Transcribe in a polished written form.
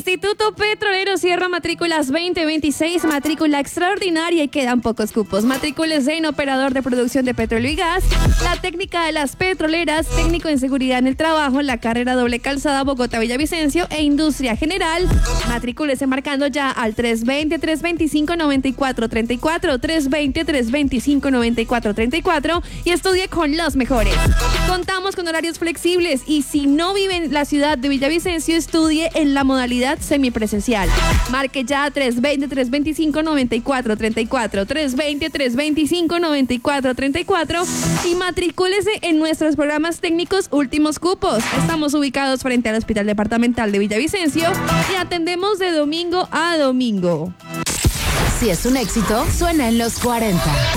Instituto Petrolero cierra matrículas 2026, matrícula extraordinaria y quedan pocos cupos. Matrículas en operador de producción de petróleo y gas, la técnica de las petroleras, técnico en seguridad en el trabajo, la carrera doble calzada Bogotá-Villavicencio e industria general. Matrículese marcando ya al 320-325-9434, 320-325-9434 y estudie con los mejores. Contamos con horarios flexibles y si no vive en la ciudad de Villavicencio, estudie en la modalidad semipresencial. Marque ya 320-325-9434, 320-325-9434 y matricúlese en nuestros programas técnicos últimos cupos. Estamos ubicados frente al Hospital Departamental de Villavicencio y atendemos de domingo a domingo. Si es un éxito, suena en los 40.